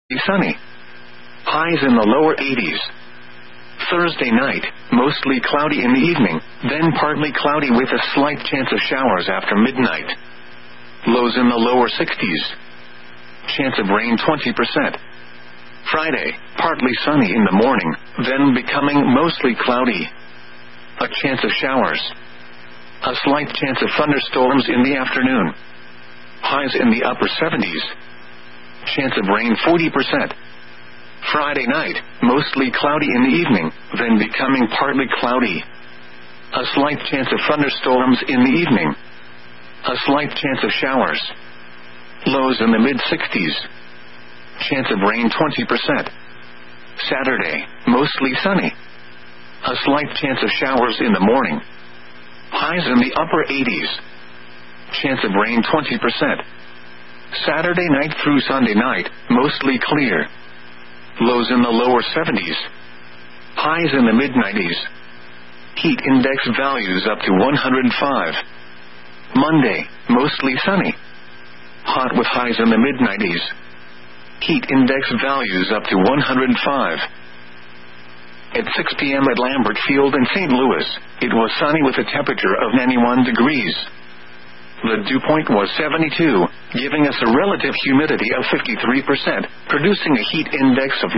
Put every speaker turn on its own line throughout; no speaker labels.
sunny. Highs in the lower 80s. Thursday night, mostly cloudy in the evening, then partly cloudy with a slight chance of showers after midnight. Lows in the lower 60s. Chance of rain 20%. Friday, partly sunny in the morning, then becoming mostly cloudy. A chance of showers. A slight chance of thunderstorms in the afternoon. Highs in the upper 70s. Chance of rain 40%. Friday night, mostly cloudy in the evening, then becoming partly cloudy. A slight chance of thunderstorms in the evening. A slight chance of showers. Lows in the mid-60s. Chance of rain 20%. Saturday, mostly sunny. A slight chance of showers in the morning. Highs in the upper 80s. Chance of rain 20%. Saturday night through Sunday night, mostly clear. Lows in the lower 70s. Highs in the mid-90s. Heat index values up to 105. Monday, mostly sunny. Hot with highs in the mid-90s. Heat index values up to 105. At 6 p.m. at Lambert Field in St. Louis, it was sunny with a temperature of 91 degrees. The dew point was 72, giving us a relative humidity of 53%, producing a heat index of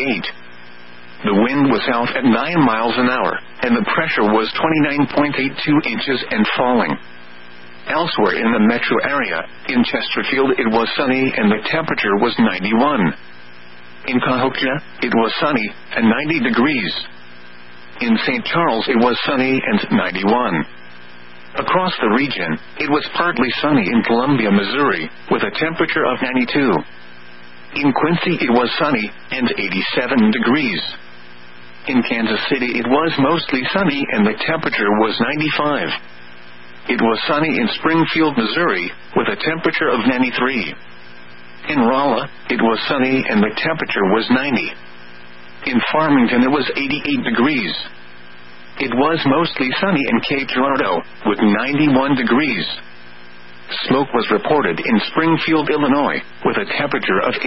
98. The wind was south at 9 miles an hour, and the pressure was 29.82 inches and falling. Elsewhere in the metro area, in Chesterfield it was sunny and the temperature was 91. In Cahokia, it was sunny and 90 degrees. In St. Charles it was sunny and 91. Across the region, it was partly sunny in Columbia, Missouri, with a temperature of 92. In Quincy it was sunny and 87 degrees. In Kansas City it was mostly sunny and the temperature was 95. It was sunny in Springfield, Missouri, with a temperature of 93. In Rolla, it was sunny and the temperature was 90. In Farmington it was 88 degrees. It was mostly sunny in Cape Girardeau, with 91 degrees. Smoke was reported in Springfield, Illinois, with a temperature of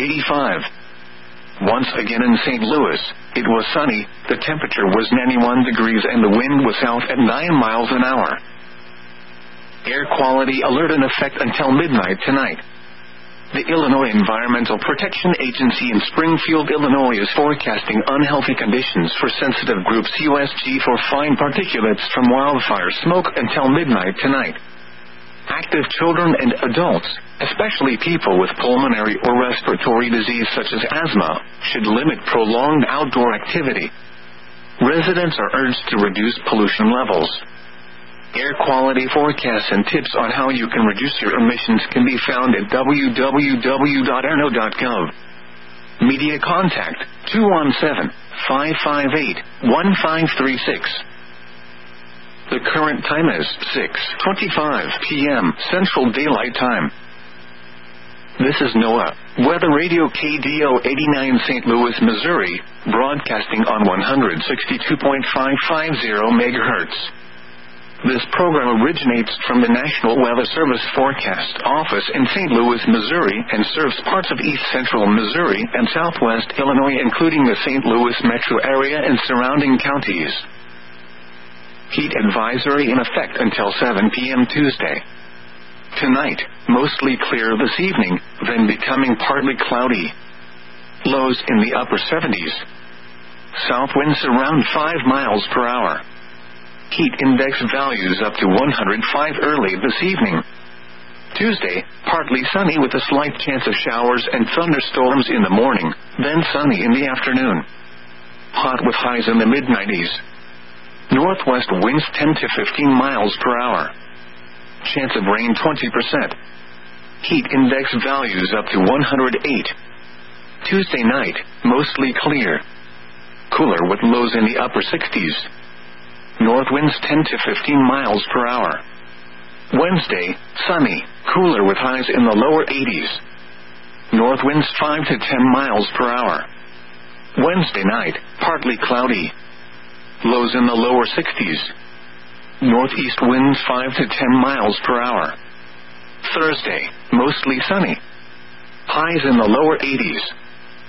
85. Once again in St. Louis, it was sunny, the temperature was 91 degrees and the wind was south at 9 miles an hour. Air quality alert in effect until midnight tonight. The Illinois Environmental Protection Agency in Springfield, Illinois is forecasting unhealthy conditions for sensitive groups USG for fine particulates from wildfire smoke until midnight tonight. Active children and adults, especially people with pulmonary or respiratory disease such as asthma, should limit prolonged outdoor activity. Residents are urged to reduce pollution levels. Air quality forecasts and tips on how you can reduce your emissions can be found at www.airno.gov. Media contact 217-558-1536. The current time is 6:25 p.m. Central Daylight Time. This is NOAA, Weather Radio KDO 89 St. Louis, Missouri, broadcasting on 162.550 MHz. This program originates from the National Weather Service Forecast Office in St. Louis, Missouri, and serves parts of east central Missouri and southwest Illinois, including the St. Louis metro area and surrounding counties. Heat advisory in effect until 7 p.m. Tuesday. Tonight, mostly clear this evening, then becoming partly cloudy. Lows in the upper 70s. South winds around 5 miles per hour. Heat index values up to 105 early this evening. Tuesday, partly sunny with a slight chance of showers and thunderstorms in the morning, then sunny in the afternoon. Hot with highs in the mid-90s. Northwest winds 10 to 15 miles per hour. Chance of rain 20%. Heat index values up to 108. Tuesday night, mostly clear. Cooler with lows in the upper 60s. North winds 10 to 15 miles per hour. Wednesday, sunny, cooler with highs in the lower 80s. North winds 5 to 10 miles per hour. Wednesday night, partly cloudy. Lows in the lower 60s. Northeast winds 5 to 10 miles per hour. Thursday, mostly sunny. Highs in the lower 80s.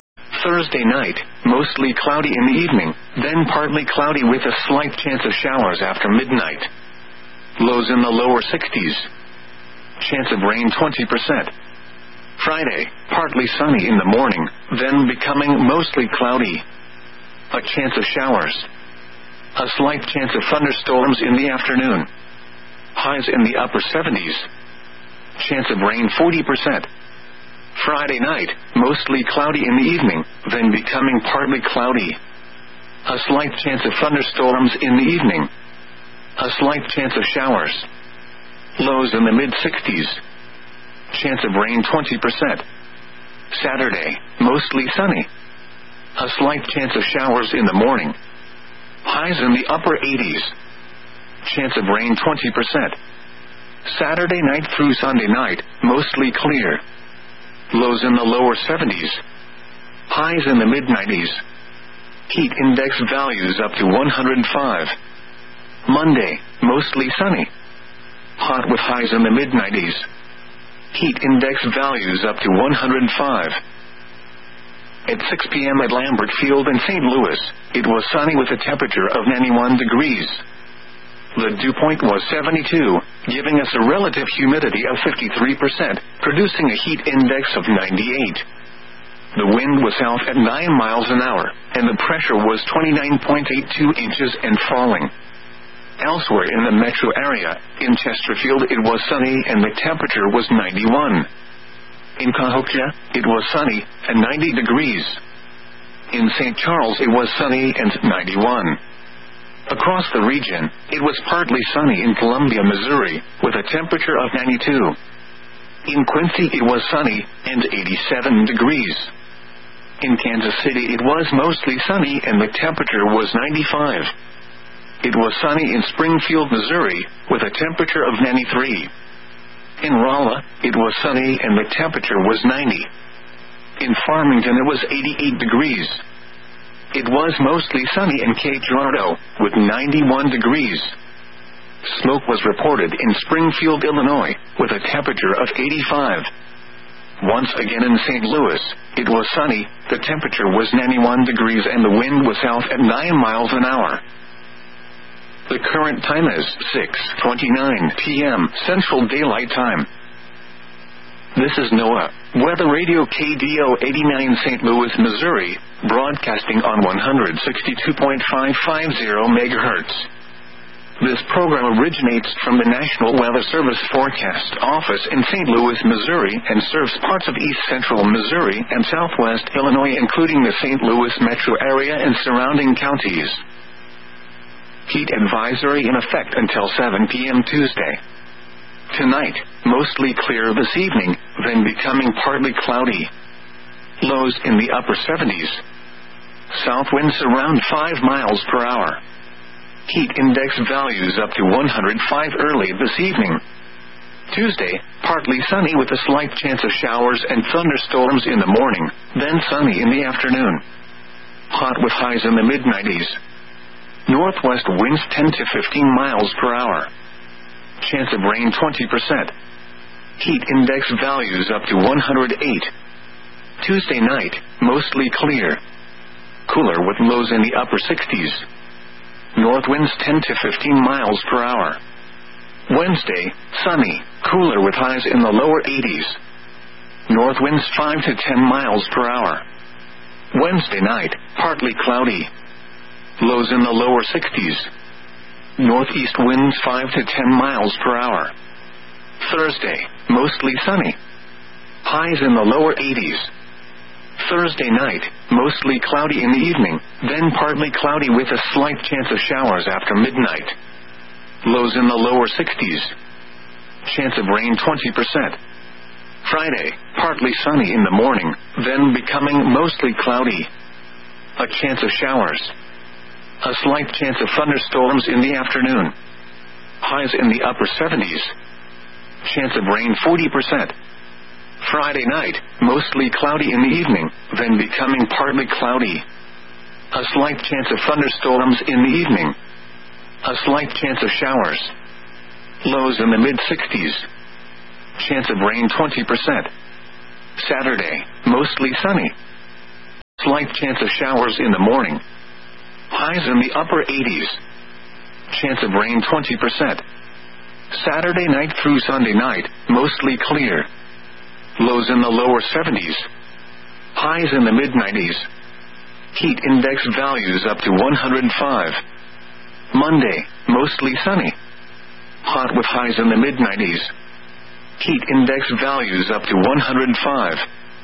Thursday night, mostly cloudy in the evening, then partly cloudy with a slight chance of showers after midnight. Lows in the lower 60s. Chance of rain 20%. Friday, partly sunny in the morning, then becoming mostly cloudy. A chance of showers. A slight chance of thunderstorms in the afternoon. Highs in the upper 70s. Chance of rain 40%. Friday night, mostly cloudy in the evening, then becoming partly cloudy. A slight chance of thunderstorms in the evening. A slight chance of showers. Lows in the mid-60s. Chance of rain 20%. Saturday, mostly sunny. A slight chance of showers in the morning. Highs in the upper 80s. Chance of rain 20%. Saturday night through Sunday night, mostly clear. Lows in the lower 70s. Highs in the mid-90s. Heat index values up to 105. Monday, mostly sunny. Hot with highs in the mid-90s. Heat index values up to 105. At 6 p.m. at Lambert Field in St. Louis, it was sunny with a temperature of 91 degrees. The dew point was 72, giving us a relative humidity of 53%, producing a heat index of 98. The wind was south at 9 miles an hour, and the pressure was 29.82 inches and falling. Elsewhere in the metro area, in Chesterfield it was sunny and the temperature was 91. In Cahokia, it was sunny and 90 degrees. In St. Charles it was sunny and 91. Across the region, it was partly sunny in Columbia, Missouri, with a temperature of 92. In Quincy it was sunny and 87 degrees. In Kansas City it was mostly sunny and the temperature was 95. It was sunny in Springfield, Missouri, with a temperature of 93. In Rolla, it was sunny and the temperature was 90. In Farmington it was 88 degrees. It was mostly sunny in Cape Girardeau, with 91 degrees. Smoke was reported in Springfield, Illinois, with a temperature of 85. Once again in St. Louis, it was sunny, the temperature was 91 degrees and the wind was south at 9 miles an hour. The current time is 6:29 p.m. Central Daylight Time. This is NOAA, Weather Radio KDO 89 St. Louis, Missouri, broadcasting on 162.550 MHz. This program originates from the National Weather Service Forecast Office in St. Louis, Missouri, and serves parts of east central Missouri and southwest Illinois, including the St. Louis metro area and surrounding counties. Heat advisory in effect until 7 p.m. Tuesday. Tonight, mostly clear this evening, then becoming partly cloudy. Lows in the upper 70s. South winds around 5 miles per hour. Heat index values up to 105 early this evening. Tuesday, partly sunny with a slight chance of showers and thunderstorms in the morning, then sunny in the afternoon. Hot with highs in the mid-90s. Northwest winds 10 to 15 miles per hour. Chance of rain 20%. Heat index values up to 108. Tuesday night, mostly clear. Cooler with lows in the upper 60s. North winds 10 to 15 miles per hour. Wednesday, sunny, cooler with highs in the lower 80s. North winds 5 to 10 miles per hour. Wednesday night, partly cloudy. Lows in the lower 60s. Northeast winds 5 to 10 miles per hour. Thursday, mostly sunny. Highs in the lower 80s. Thursday night, mostly cloudy in the evening, then partly cloudy with a slight chance of showers after midnight. Lows in the lower 60s. Chance of rain 20%. Friday, partly sunny in the morning, then becoming mostly cloudy. A chance of showers. A slight chance of thunderstorms in the afternoon. Highs in the upper 70s. Chance of rain 40%. Friday night, mostly cloudy in the evening, then becoming partly cloudy. A slight chance of thunderstorms in the evening. A slight chance of showers. Lows in the mid-60s. Chance of rain 20%. Saturday, mostly sunny. Slight chance of showers in the morning. Highs in the upper 80s. Chance of rain 20%. Saturday night through Sunday night, mostly clear. Lows in the lower 70s. Highs in the mid-90s. Heat index values up to 105. Monday, mostly sunny. Hot with highs in the mid-90s. Heat index values up to 105.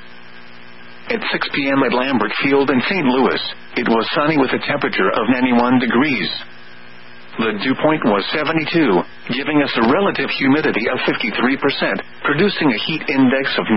At 6 p.m. at Lambert Field in St. Louis, it was sunny with a temperature of 91 degrees. The dew point was 72, giving us a relative humidity of 53%, producing a heat index of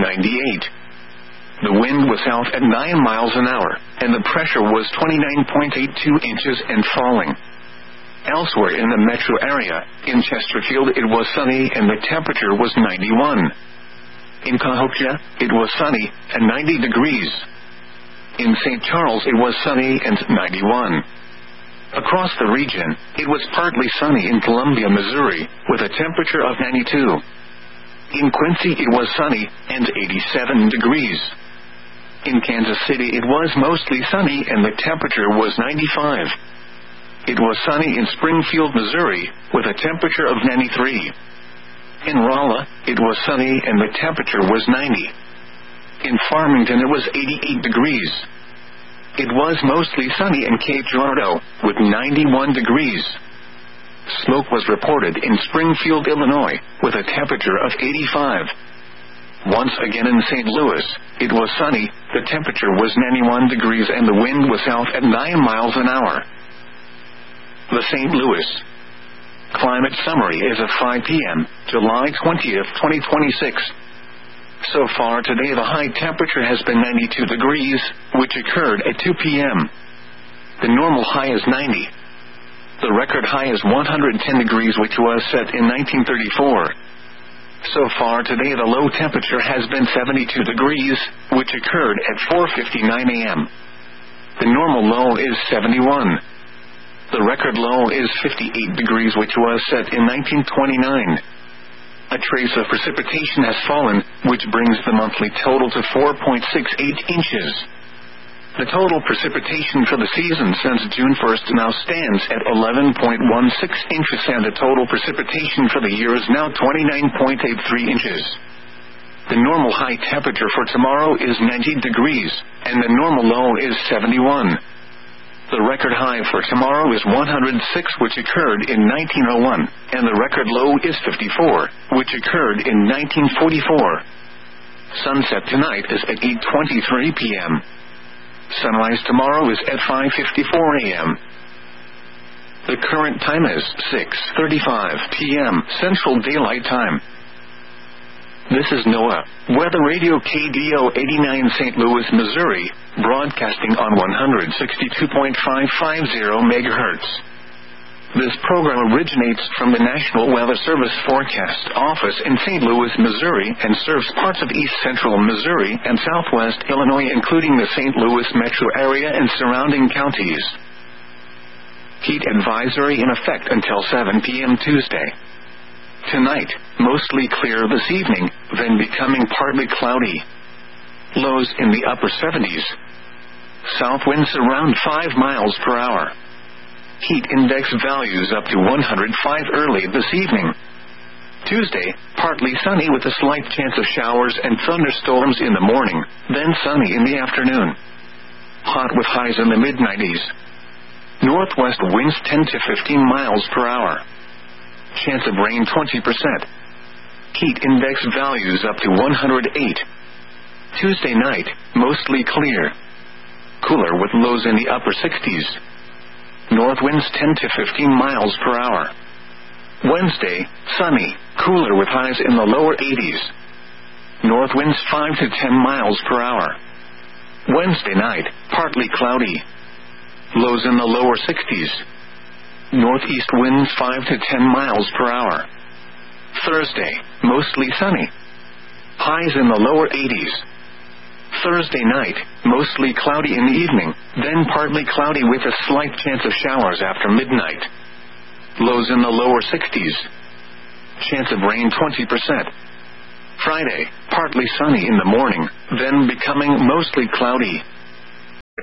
98. The wind was south at 9 miles an hour, and the pressure was 29.82 inches and falling. Elsewhere in the metro area, in Chesterfield it was sunny and the temperature was 91. In Cahokia, it was sunny and 90 degrees. In St. Charles it was sunny and 91. Across the region, it was partly sunny in Columbia, Missouri, with a temperature of 92. In Quincy it was sunny and 87 degrees. In Kansas City it was mostly sunny and the temperature was 95. It was sunny in Springfield, Missouri, with a temperature of 93. In Rolla, it was sunny and the temperature was 90. In Farmington it was 88 degrees. It was mostly sunny in Cape Girardeau, with 91 degrees. Smoke was reported in Springfield, Illinois, with a temperature of 85. Once again in St. Louis, it was sunny, the temperature was 91 degrees and the wind was south at 9 miles an hour. The St. Louis Climate Summary is at 5 p.m., July 20th, 2026. So far today the high temperature has been 92 degrees, which occurred at 2 p.m. The normal high is 90. The record high is 110 degrees, which was set in 1934. So far today the low temperature has been 72 degrees, which occurred at 4:59 a.m. The normal low is 71. The record low is 58 degrees, which was set in 1929. A trace of precipitation has fallen, which brings the monthly total to 4.68 inches. The total precipitation for the season since June 1st now stands at 11.16 inches, and the total precipitation for the year is now 29.83 inches. The normal high temperature for tomorrow is 90 degrees, and the normal low is 71. The record high for tomorrow is 106, which occurred in 1901, and the record low is 54, which occurred in 1944. Sunset tonight is at 8:23 p.m. Sunrise tomorrow is at 5:54 a.m. The current time is 6:35 p.m. Central Daylight Time. This is NOAA Weather Radio KDO 89 St. Louis, Missouri, broadcasting on 162.550 MHz. This program originates from the National Weather Service Forecast Office in St. Louis, Missouri, and serves parts of east central Missouri and southwest Illinois, including the St. Louis metro area and surrounding counties. Heat advisory in effect until 7 p.m. Tuesday. Tonight, mostly clear this evening, then becoming partly cloudy. Lows in the upper 70s. South winds around 5 miles per hour. Heat index values up to 105 early this evening. Tuesday, partly sunny with a slight chance of showers and thunderstorms in the morning, then sunny in the afternoon. Hot with highs in the mid-90s. Northwest winds 10 to 15 miles per hour. Chance of rain 20%. Heat index values up to 108. Tuesday night, mostly clear. Cooler with lows in the upper 60s. North winds 10 to 15 miles per hour. Wednesday, sunny, cooler with highs in the lower 80s. North winds 5 to 10 miles per hour. Wednesday night, partly cloudy. Lows in the lower 60s. Northeast winds 5 to 10 miles per hour. Thursday, mostly sunny. Highs in the lower 80s. Thursday night, mostly cloudy in the evening, then partly cloudy with a slight chance of showers after midnight. Lows in the lower 60s. Chance of rain 20%. Friday, partly sunny in the morning, then becoming mostly cloudy.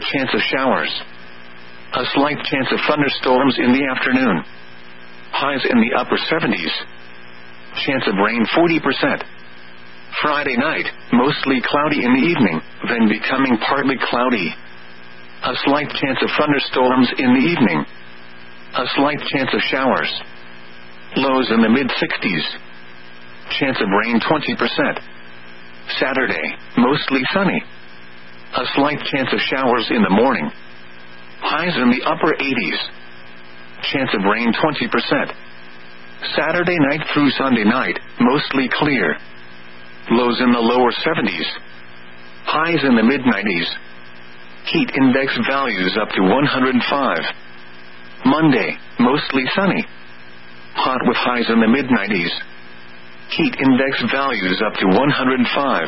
chance of showers. A slight chance of thunderstorms in the afternoon. Highs in the upper 70s. Chance of rain 40%. Friday night, mostly cloudy in the evening, then becoming partly cloudy. A slight chance of thunderstorms in the evening. A slight chance of showers. Lows in the mid-60s. Chance of rain 20%. Saturday, mostly sunny. A slight chance of showers in the morning. Highs in the upper 80s. Chance of rain 20%. Saturday night through Sunday night, mostly clear. Lows in the lower 70s. Highs in the mid-90s. Heat index values up to 105. Monday, mostly sunny. Hot with highs in the mid-90s. Heat index values up to 105.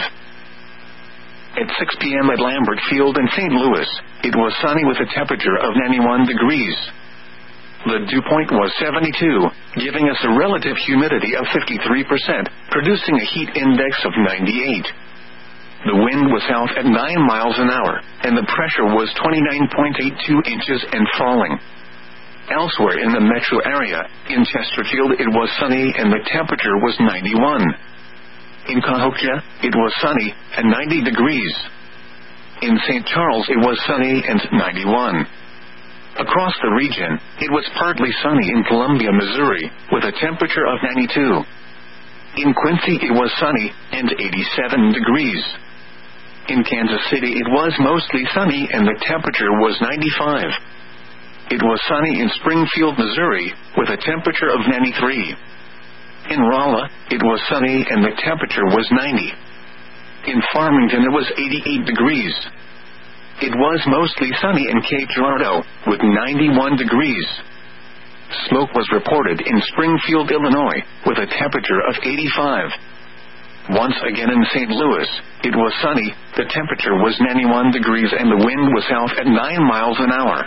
At 6 p.m. at Lambert Field in St. Louis, it was sunny with a temperature of 91 degrees. The dew point was 72, giving us a relative humidity of 53%, producing a heat index of 98. The wind was south at 9 miles an hour, and the pressure was 29.82 inches and falling. Elsewhere in the metro area, in Chesterfield it was sunny and the temperature was 91. In Cahokia, it was sunny and 90 degrees. In St. Charles it was sunny and 91. Across the region, it was partly sunny in Columbia, Missouri, with a temperature of 92. In Quincy it was sunny and 87 degrees. In Kansas City it was mostly sunny and the temperature was 95. It was sunny in Springfield, Missouri, with a temperature of 93. In Rolla, it was sunny and the temperature was 90. In Farmington it was 88 degrees. It was mostly sunny in Cape Girardeau, with 91 degrees. Smoke was reported in Springfield, Illinois, with a temperature of 85. Once again in St. Louis, it was sunny, the temperature was 91 degrees and the wind was south at 9 miles an hour.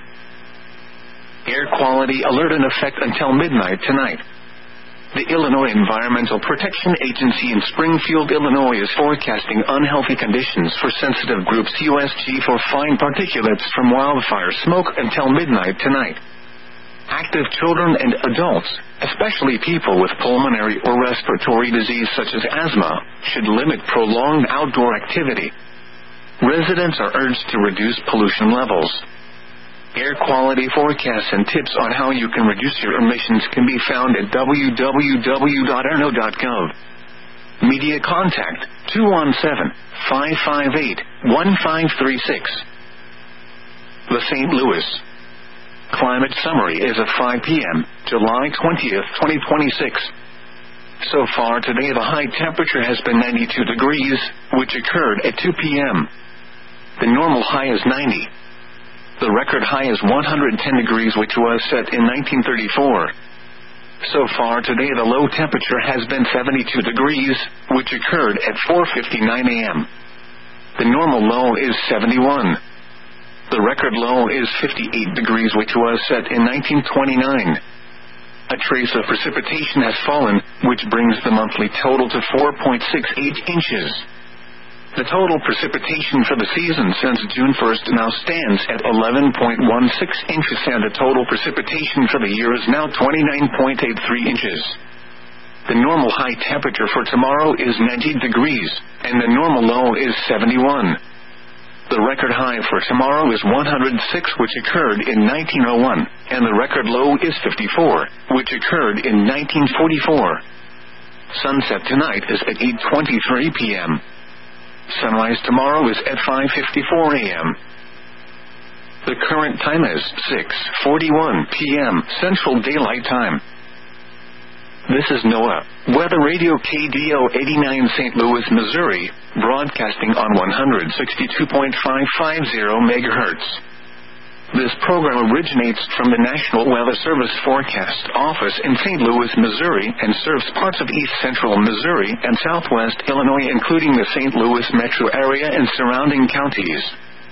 Air quality alert in effect until midnight tonight. The Illinois Environmental Protection Agency in Springfield, Illinois is forecasting unhealthy conditions for sensitive groups USG for fine particulates from wildfire smoke until midnight tonight. Active children and adults, especially people with pulmonary or respiratory disease such as asthma, should limit prolonged outdoor activity. Residents are urged to reduce pollution levels. Air quality forecasts and tips on how you can reduce your emissions can be found at www.airno.gov. Media contact 217-558-1536. The St. Louis Climate Summary is at 5 p.m., July 20th, 2026. So far today the high temperature has been 92 degrees, which occurred at 2 p.m. The normal high is 90. The record high is 110 degrees, which was set in 1934. So far today the low temperature has been 72 degrees, which occurred at 4:59 a.m. The normal low is 71. The record low is 58 degrees, which was set in 1929. A trace of precipitation has fallen, which brings the monthly total to 4.68 inches. The total precipitation for the season since June 1st now stands at 11.16 inches, and the total precipitation for the year is now 29.83 inches. The normal high temperature for tomorrow is 90 degrees, and the normal low is 71. The record high for tomorrow is 106, which occurred in 1901, and the record low is 54, which occurred in 1944. Sunset tonight is at 8:23 p.m. Sunrise tomorrow is at 5:54 a.m. The current time is 6:41 p.m. Central Daylight Time. This is NOAA, Weather Radio KDO 89 St. Louis, Missouri, broadcasting on 162.550 MHz. This program originates from the National Weather Service Forecast Office in St. Louis, Missouri, and serves parts of east central Missouri and southwest Illinois, including the St. Louis metro area and surrounding counties.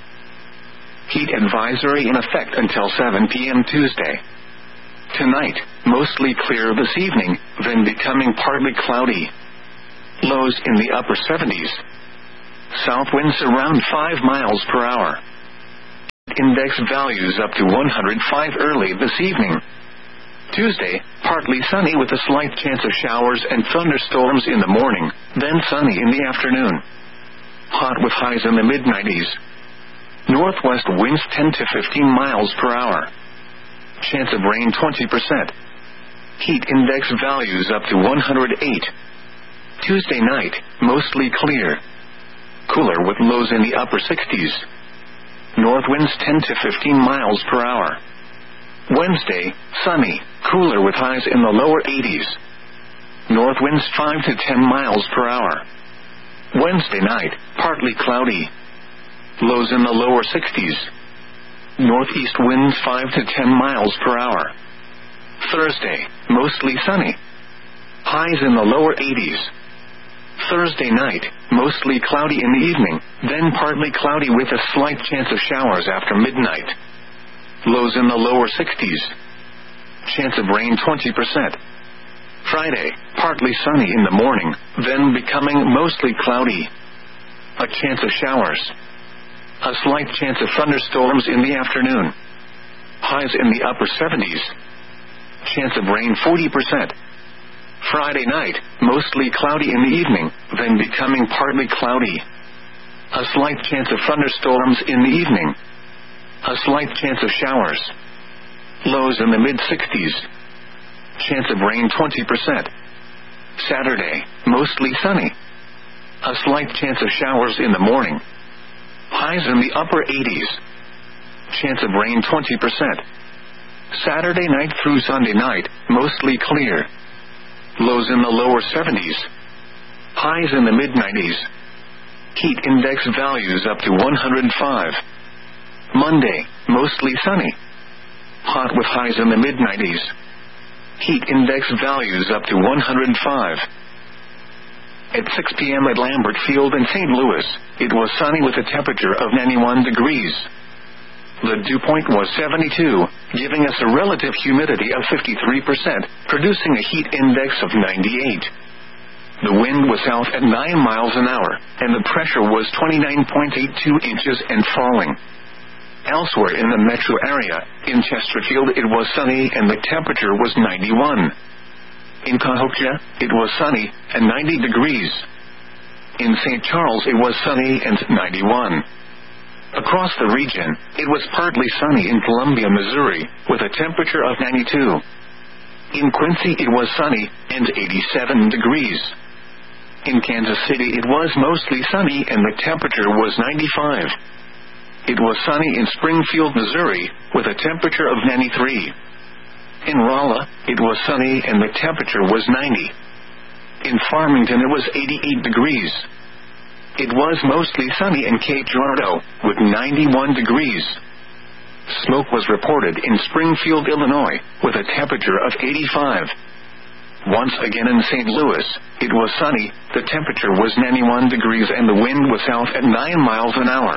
Heat advisory in effect until 7 p.m. Tuesday. Tonight, mostly clear this evening, then becoming partly cloudy. Lows in the upper 70s. South winds around 5 miles per hour. Heat index values up to 105 early this evening. Tuesday, partly sunny with a slight chance of showers and thunderstorms in the morning, then sunny in the afternoon. Hot with highs in the mid-90s. Northwest winds 10 to 15 miles per hour. Chance of rain 20%. Heat index values up to 108. Tuesday night, mostly clear. Cooler with lows in the upper 60s. North winds 10 to 15 miles per hour. Wednesday, sunny, cooler with highs in the lower 80s. North winds 5 to 10 miles per hour. Wednesday night, partly cloudy. Lows in the lower 60s. Northeast winds 5 to 10 miles per hour. Thursday, mostly sunny. Highs in the lower 80s. Thursday night, mostly cloudy in the evening, then partly cloudy with a slight chance of showers after midnight. Lows in the lower 60s. Chance of rain 20%. Friday, partly sunny in the morning, then becoming mostly cloudy. A chance of showers. A slight chance of thunderstorms in the afternoon. Highs in the upper 70s. Chance of rain 40%. Friday night, mostly cloudy in the evening, then becoming partly cloudy. A slight chance of thunderstorms in the evening. A slight chance of showers. Lows in the mid-60s. Chance of rain 20%. Saturday, mostly sunny. A slight chance of showers in the morning. Highs in the upper 80s. Chance of rain 20%. Saturday night through Sunday night, mostly clear. Lows in the lower 70s. Highs in the mid-90s. Heat index values up to 105. Monday, mostly sunny. Hot with highs in the mid-90s. Heat index values up to 105. At 6 p.m. at Lambert Field in St. Louis, it was sunny with a temperature of 91 degrees. The dew point was 72, giving us a relative humidity of 53%, producing a heat index of 98. The wind was south at 9 miles an hour, and the pressure was 29.82 inches and falling. Elsewhere in the metro area, in Chesterfield it was sunny and the temperature was 91. In Cahokia, it was sunny and 90 degrees. In St. Charles it was sunny and 91. Across the region, it was partly sunny in Columbia, Missouri, with a temperature of 92. In Quincy it was sunny and 87 degrees. In Kansas City it was mostly sunny and the temperature was 95. It was sunny in Springfield, Missouri, with a temperature of 93. In Rolla, it was sunny and the temperature was 90. In Farmington it was 88 degrees. It was mostly sunny in Cape Girardeau, with 91 degrees. Smoke was reported in Springfield, Illinois, with a temperature of 85. Once again in St. Louis, it was sunny, the temperature was 91 degrees and the wind was south at 9 miles an hour.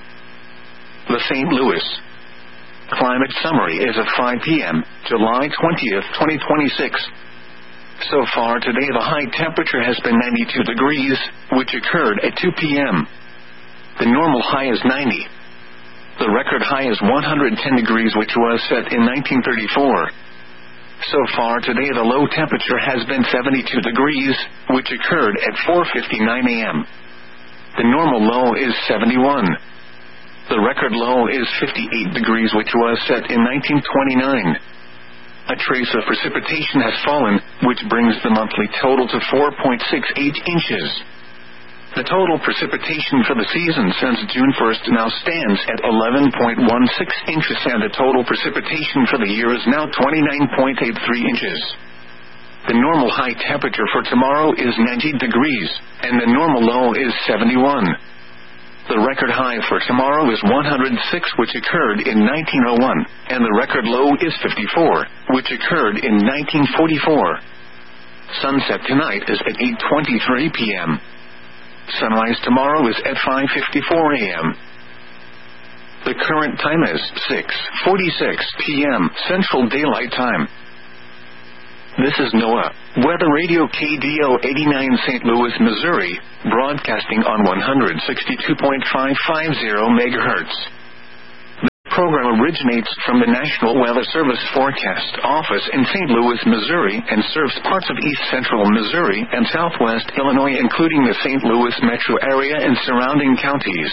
The St. Louis climate summary is at 5 p.m., July 20th, 2026. So far today the high temperature has been 92 degrees, which occurred at 2 p.m. The normal high is 90. The record high is 110 degrees, which was set in 1934. So far today the low temperature has been 72 degrees, which occurred at 4:59 a.m. The normal low is 71. The record low is 58 degrees, which was set in 1929. A trace of precipitation has fallen, which brings the monthly total to 4.68 inches. The total precipitation for the season since June 1st now stands at 11.16 inches, and the total precipitation for the year is now 29.83 inches. The normal high temperature for tomorrow is 90 degrees, and the normal low is 71. The record high for tomorrow is 106, which occurred in 1901, and the record low is 54, which occurred in 1944. Sunset tonight is at 8:23 p.m. Sunrise tomorrow is at 5:54 a.m. The current time is 6:46 p.m. Central Daylight Time. This is NOAA Weather Radio KDO 89 St. Louis, Missouri, broadcasting on 162.550 MHz. program originates from the National Weather Service Forecast Office in St. Louis, Missouri, and serves parts of east central Missouri and southwest Illinois, including the St. Louis metro area and surrounding counties.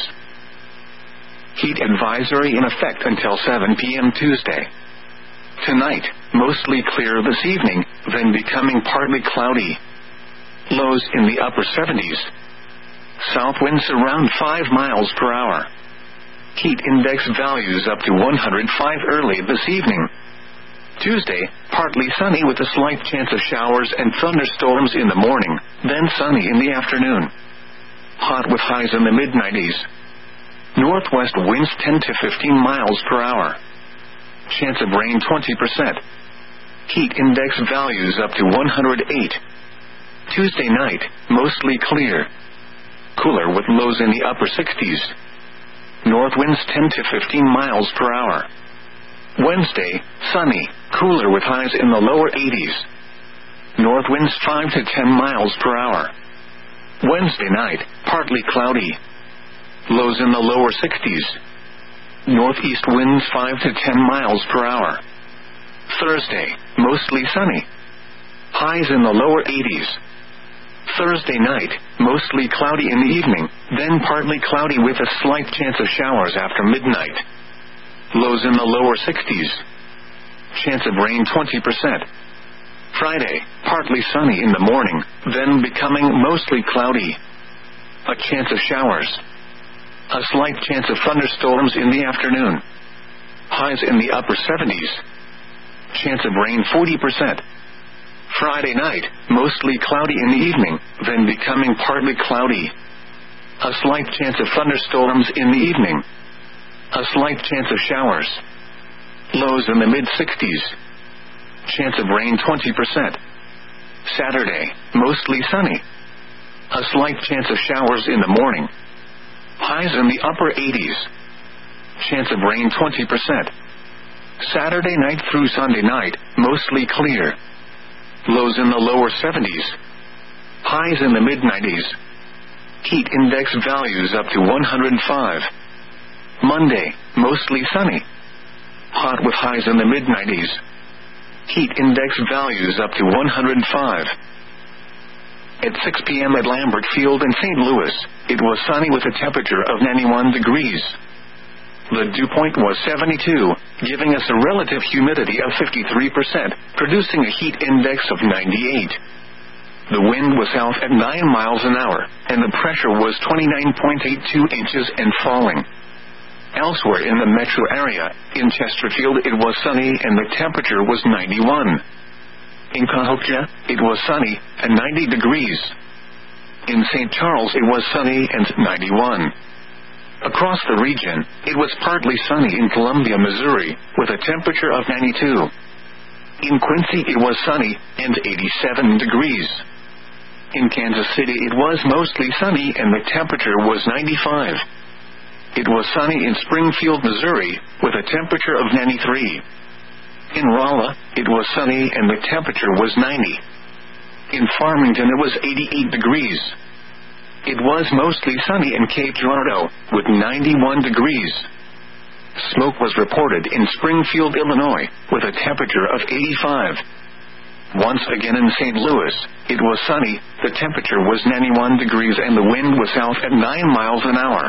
Heat advisory in effect until 7 p.m. Tuesday. Tonight, mostly clear this evening, then becoming partly cloudy. Lows in the upper 70s. South winds around 5 miles per hour. Heat index values up to 105 early this evening. Tuesday, partly sunny with a slight chance of showers and thunderstorms in the morning, then sunny in the afternoon. Hot with highs in the mid-90s. Northwest winds 10 to 15 miles per hour. Chance of rain 20%. Heat index values up to 108. Tuesday night, mostly clear. Cooler with lows in the upper 60s. North winds 10 to 15 miles per hour. Wednesday, sunny, cooler with highs in the lower 80s. North winds 5 to 10 miles per hour. Wednesday night, partly cloudy. Lows in the lower 60s. Northeast winds 5 to 10 miles per hour. Thursday, mostly sunny. Highs in the lower 80s. Thursday night, mostly cloudy in the evening, then partly cloudy with a slight chance of showers after midnight. Lows in the lower 60s. Chance of rain 20%. Friday, partly sunny in the morning, then becoming mostly cloudy. A chance of showers. A slight chance of thunderstorms in the afternoon. Highs in the upper 70s. Chance of rain 40%. Friday night, mostly cloudy in the evening, then becoming partly cloudy. A slight chance of thunderstorms in the evening. A slight chance of showers. Lows in the mid-60s. Chance of rain 20%. Saturday, mostly sunny. A slight chance of showers in the morning. Highs in the upper 80s. Chance of rain 20%. Saturday night through Sunday night, mostly clear. Lows in the lower 70s. Highs in the mid-90s. Heat index values up to 105. Monday, mostly sunny. Hot with highs in the mid-90s. Heat index values up to 105. At 6 p.m. at Lambert Field in St. Louis, it was sunny with a temperature of 91 degrees. The dew point was 72, giving us a relative humidity of 53%, producing a heat index of 98. The wind was south at 9 miles an hour, and the pressure was 29.82 inches and falling. Elsewhere in the metro area, in Chesterfield it was sunny and the temperature was 91. In Cahokia, it was sunny and 90 degrees. In St. Charles it was sunny and 91. Across the region, it was partly sunny in Columbia, Missouri, with a temperature of 92. In Quincy it was sunny and 87 degrees. In Kansas City it was mostly sunny and the temperature was 95. It was sunny in Springfield, Missouri, with a temperature of 93. In Rolla, it was sunny and the temperature was 90. In Farmington it was 88 degrees. It was mostly sunny in Cape Girardeau, with 91 degrees. Smoke was reported in Springfield, Illinois, with a temperature of 85. Once again in St. Louis, it was sunny, the temperature was 91 degrees and the wind was south at 9 miles an hour.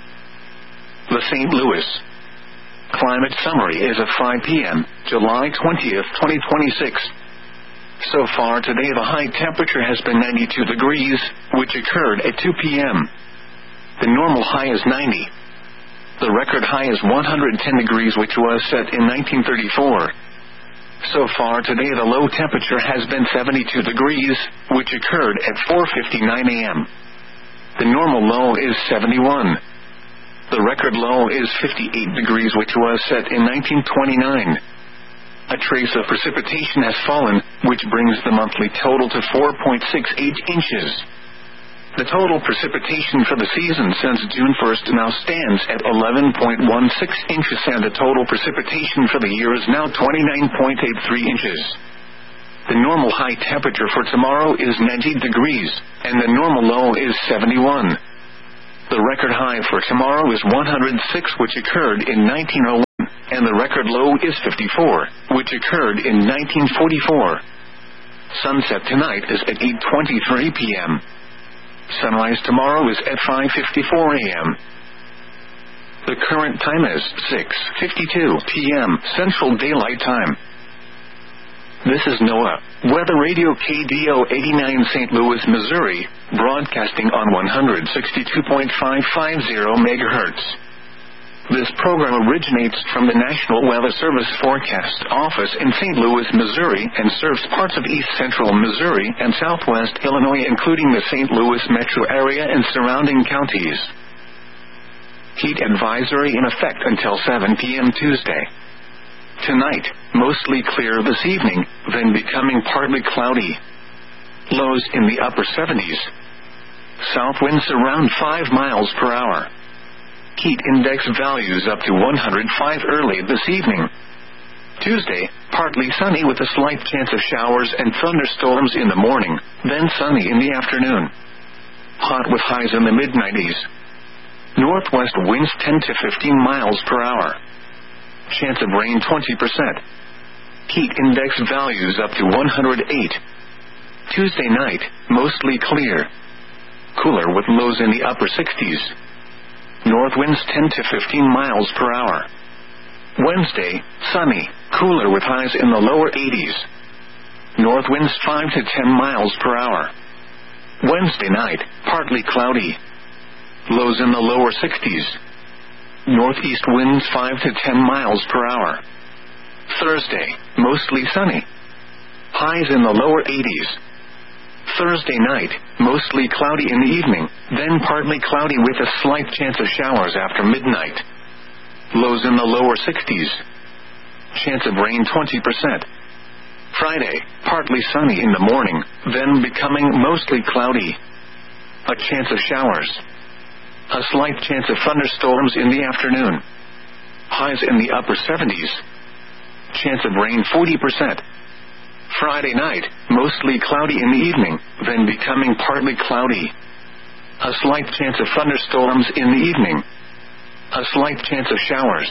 The St. Louis Climate Summary is at 5 p.m., July 20th, 2026. So far today the high temperature has been 92 degrees, which occurred at 2 p.m. The normal high is 90. The record high is 110 degrees, which was set in 1934. So far today the low temperature has been 72 degrees, which occurred at 4:59 a.m. The normal low is 71. The record low is 58 degrees, which was set in 1929. A trace of precipitation has fallen, which brings the monthly total to 4.68 inches. The total precipitation for the season since June 1st now stands at 11.16 inches, and the total precipitation for the year is now 29.83 inches. The normal high temperature for tomorrow is 90 degrees, and the normal low is 71. The record high for tomorrow is 106, which occurred in 1901. and the record low is 54, which occurred in 1944. Sunset tonight is at 8:23 p.m. Sunrise tomorrow is at 5:54 a.m. The current time is 6:52 p.m. Central Daylight Time. This is NOAA Weather Radio KDO 89 St. Louis, Missouri, broadcasting on 162.550 MHz. This program originates from the National Weather Service Forecast Office in St. Louis, Missouri, and serves parts of east central Missouri and southwest Illinois, including the St. Louis metro area and surrounding counties. Heat advisory in effect until 7 p.m. Tuesday. Tonight, mostly clear this evening, then becoming partly cloudy. Lows in the upper 70s. South winds around 5 miles per hour. Heat index values up to 105 early this evening. Tuesday, partly sunny with a slight chance of showers and thunderstorms in the morning, then sunny in the afternoon. Hot with highs in the mid-90s. Northwest winds 10 to 15 miles per hour. Chance of rain 20%. Heat index values up to 108. Tuesday night, mostly clear. Cooler with lows in the upper 60s. North winds 10 to 15 miles per hour. Wednesday, sunny, cooler with highs in the lower 80s. North winds 5 to 10 miles per hour. Wednesday night, partly cloudy. Lows in the lower 60s. Northeast winds 5 to 10 miles per hour. Thursday, mostly sunny. Highs in the lower 80s. Thursday night, mostly cloudy in the evening, then partly cloudy with a slight chance of showers after midnight. Lows in the lower 60s. Chance of rain 20%. Friday, partly sunny in the morning, then becoming mostly cloudy. A chance of showers. A slight chance of thunderstorms in the afternoon. Highs in the upper 70s. Chance of rain 40%. Friday night, mostly cloudy in the evening, then becoming partly cloudy. A slight chance of thunderstorms in the evening. A slight chance of showers.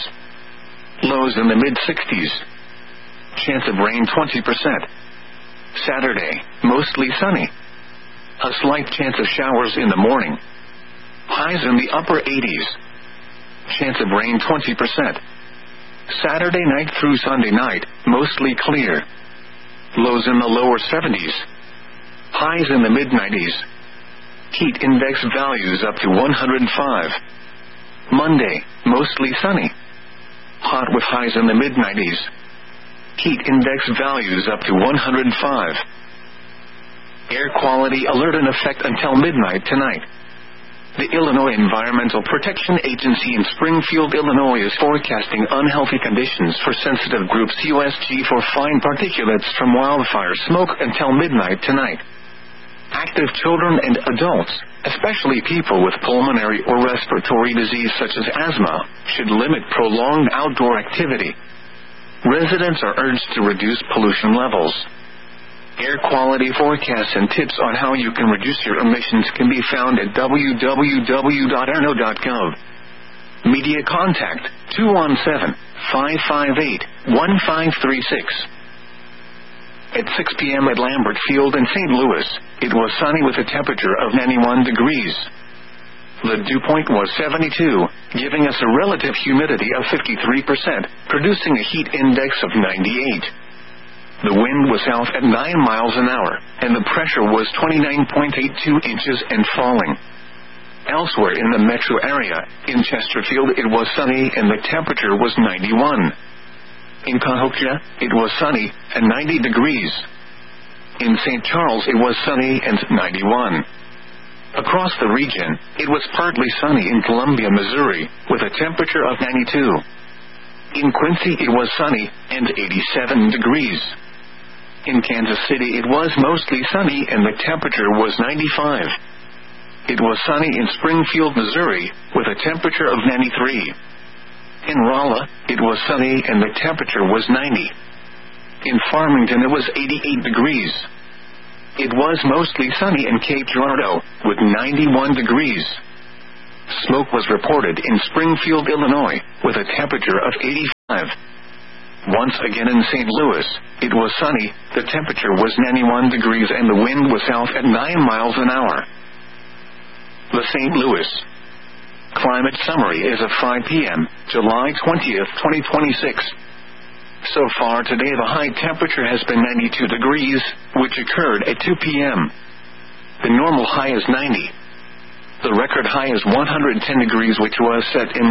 Lows in the mid-60s. Chance of rain 20%. Saturday, mostly sunny. A slight chance of showers in the morning. Highs in the upper 80s. Chance of rain 20%. Saturday night through Sunday night, mostly clear. Lows in the lower 70s. Highs in the mid-90s. Heat index values up to 105. Monday, mostly sunny. Hot with highs in the mid-90s. Heat index values up to 105. Air quality alert in effect until midnight tonight. The Illinois Environmental Protection Agency in Springfield, Illinois is forecasting unhealthy conditions for sensitive groups USG for fine particulates from wildfire smoke until midnight tonight. Active children and adults, especially people with pulmonary or respiratory disease such as asthma, should limit prolonged outdoor activity. Residents are urged to reduce pollution levels. Air quality forecasts and tips on how you can reduce your emissions can be found at www.arno.gov. Media contact 217-558-1536. At 6 p.m. at Lambert Field in St. Louis, it was sunny with a temperature of 91 degrees. The dew point was 72, giving us a relative humidity of 53%, producing a heat index of 98. The wind was south at 9 miles an hour, and the pressure was 29.82 inches and falling. Elsewhere in the metro area, in Chesterfield it was sunny and the temperature was 91. In Cahokia, it was sunny and 90 degrees. In St. Charles it was sunny and 91. Across the region, it was partly sunny in Columbia, Missouri, with a temperature of 92. In Quincy it was sunny and 87 degrees. In Kansas City it was mostly sunny and the temperature was 95. It was sunny in Springfield, Missouri, with a temperature of 93. In Rolla, it was sunny and the temperature was 90. In Farmington it was 88 degrees. It was mostly sunny in Cape Girardeau, with 91 degrees. Smoke was reported in Springfield, Illinois, with a temperature of 84. Once again in St. Louis, it was sunny, the temperature was 91 degrees and the wind was south at 9 miles an hour. The St. Louis Climate Summary is of 5 p.m., July 20th, 2026. So far today the high temperature has been 92 degrees, which occurred at 2 p.m. The normal high is 90. The record high is 110 degrees, which was set in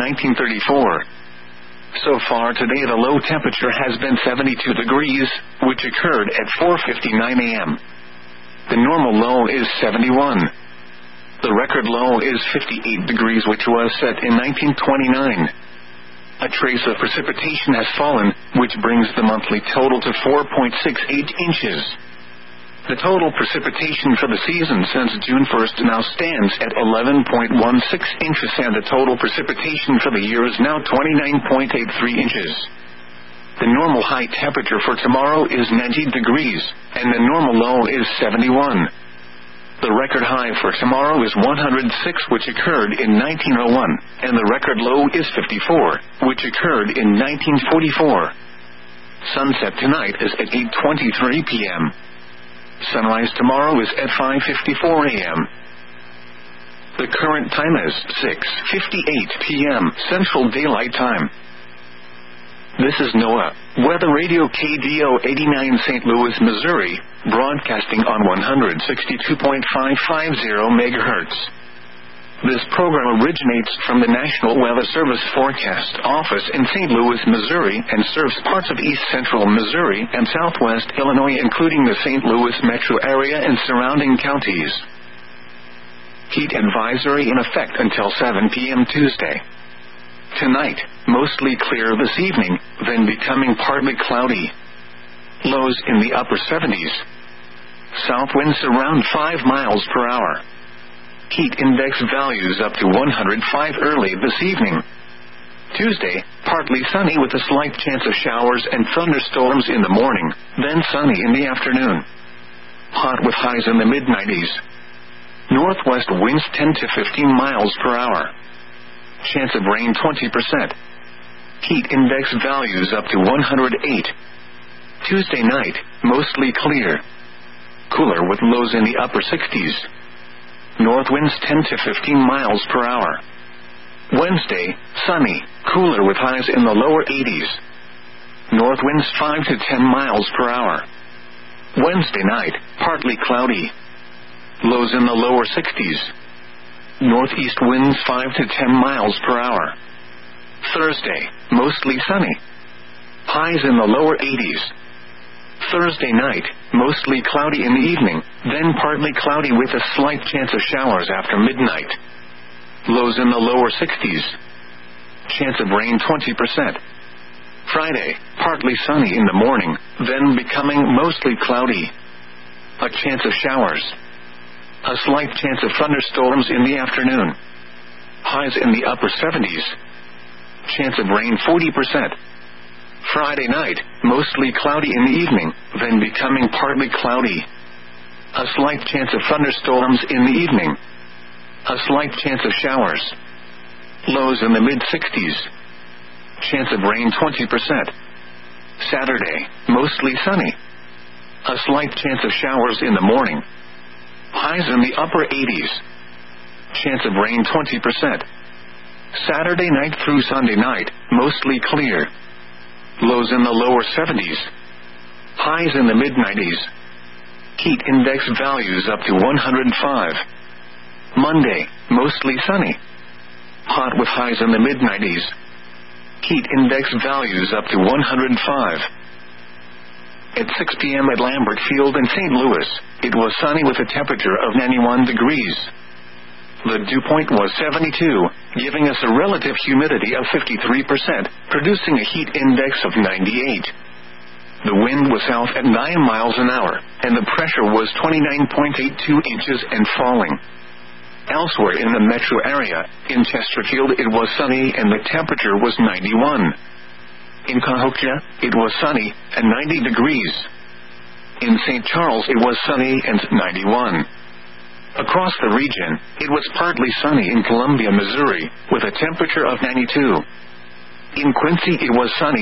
1934. So far today the low temperature has been 72 degrees, which occurred at 4:59 a.m. The normal low is 71. The record low is 58 degrees, which was set in 1929. A trace of precipitation has fallen, which brings the monthly total to 4.68 inches. The total precipitation for the season since June 1st now stands at 11.16 inches, and the total precipitation for the year is now 29.83 inches. The normal high temperature for tomorrow is 90 degrees, and the normal low is 71. The record high for tomorrow is 106, which occurred in 1901, and the record low is 54, which occurred in 1944. Sunset tonight is at 8:23 p.m. Sunrise tomorrow is at 5:54 a.m. The current time is 6:58 p.m. Central Daylight Time. This is NOAA Weather Radio KDO 89 St. Louis, Missouri, broadcasting on 162.550 MHz. This program originates from the National Weather Service Forecast Office in St. Louis, Missouri, and serves parts of east central Missouri and southwest Illinois, including the St. Louis metro area and surrounding counties. Heat advisory in effect until 7 p.m. Tuesday. Tonight, mostly clear this evening, then becoming partly cloudy. Lows in the upper 70s. South winds around 5 miles per hour. Heat index values up to 105 early this evening. Tuesday, partly sunny with a slight chance of showers and thunderstorms in the morning, then sunny in the afternoon. Hot with highs in the mid-90s. Northwest winds 10 to 15 miles per hour. Chance of rain 20%. Heat index values up to 108. Tuesday night, mostly clear. Cooler with lows in the upper 60s. North winds 10 to 15 miles per hour. Wednesday, sunny, cooler with highs in the lower 80s. North winds 5 to 10 miles per hour. Wednesday night, partly cloudy. Lows in the lower 60s. Northeast winds 5 to 10 miles per hour. Thursday, mostly sunny. Highs in the lower 80s. Thursday night, mostly cloudy in the evening, then partly cloudy with a slight chance of showers after midnight. Lows in the lower 60s. Chance of rain 20%. Friday, partly sunny in the morning, then becoming mostly cloudy. A chance of showers. A slight chance of thunderstorms in the afternoon. Highs in the upper 70s. Chance of rain 40%. Friday night, mostly cloudy in the evening, then becoming partly cloudy. A slight chance of thunderstorms in the evening. A slight chance of showers. Lows in the mid-60s. Chance of rain 20%. Saturday, mostly sunny. A slight chance of showers in the morning. Highs in the upper 80s. Chance of rain 20%. Saturday night through Sunday night, mostly clear. Lows in the lower 70s. Highs in the mid-90s. Heat index values up to 105. Monday, mostly sunny. Hot with highs in the mid-90s. Heat index values up to 105. At 6 p.m. at Lambert Field in St. Louis, it was sunny with a temperature of 91 degrees. The dew point was 72, giving us a relative humidity of 53%, producing a heat index of 98. The wind was south at 9 miles an hour, and the pressure was 29.82 inches and falling. Elsewhere in the metro area, in Chesterfield it was sunny and the temperature was 91. In Cahokia, it was sunny and 90 degrees. In St. Charles it was sunny and 91. Across the region, it was partly sunny in Columbia, Missouri, with a temperature of 92. In Quincy it was sunny